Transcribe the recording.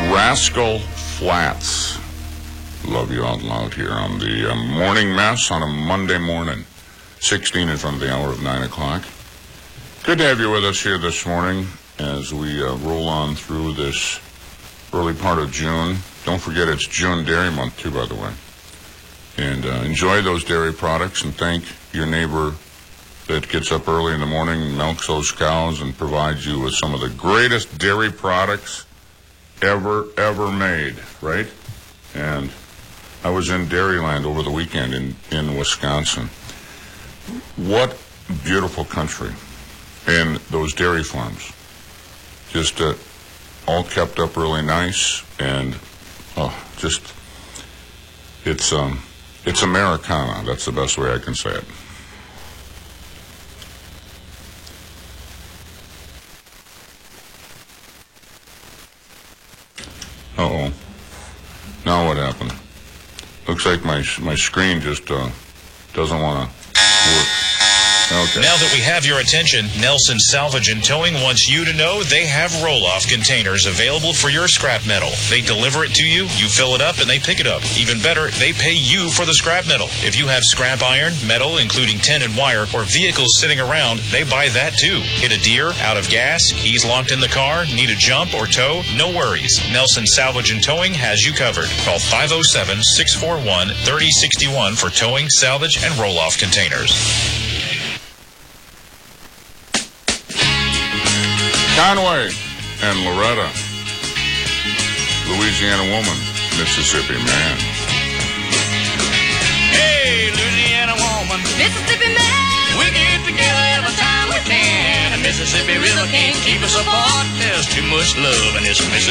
Rascal Flatts. Love you out loud here on the Morning Mess on a Monday morning. 16 in front of the hour of 9 o'clock. Good to have you with us here this morning as we roll on through this early part of June. Don't forget it's June Dairy Month too, by the way. And enjoy those dairy products and thank your neighbor that gets up early in the morning, milks those cows, and provides you with some of the greatest dairy products ever made, right? And I was in Dairyland over the weekend in Wisconsin. What beautiful country. And those dairy farms. Just all kept up really nice, and it's Americana. That's the best way I can say it. Uh-oh. Now what happened? Looks like my screen just doesn't want to work. Okay. Now that we have your attention, Nelson Salvage and Towing wants you to know they have roll-off containers available for your scrap metal. They deliver it to you, you fill it up, and they pick it up. Even better, they pay you for the scrap metal. If you have scrap iron, metal, including tin and wire, or vehicles sitting around, they buy that too. Hit a deer, out of gas, keys locked in the car, need a jump or tow? No worries. Nelson Salvage and Towing has you covered. Call 507-641-3061 for towing, salvage, and roll-off containers. Conway and Loretta, Louisiana woman, Mississippi man. Hey, Louisiana woman, Mississippi man, we get together every time we can. And Mississippi River can't keep us apart. There's too much love in this Mississippi.